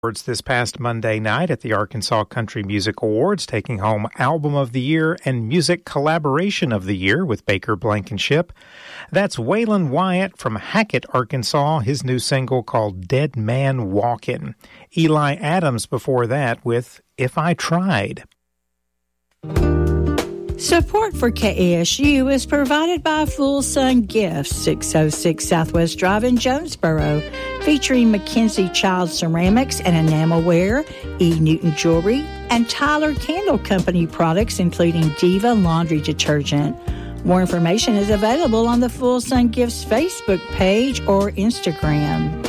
Awards this past Monday night at the Arkansas Country Music Awards, taking home Album of the Year and Music Collaboration of the Year with Baker Blankenship. That's Waylon Wyatt from Hackett, Arkansas, his new single called Dead Man Walkin'. Eli Adams before that with If I Tried. Support for KASU is provided by Full Sun Gifts, 606 Southwest Drive in Jonesboro, featuring Mackenzie Child Ceramics and Enamelware, E. Newton Jewelry, and Tyler Candle Company products, including Diva Laundry Detergent. More information is available on the Full Sun Gifts Facebook page or Instagram.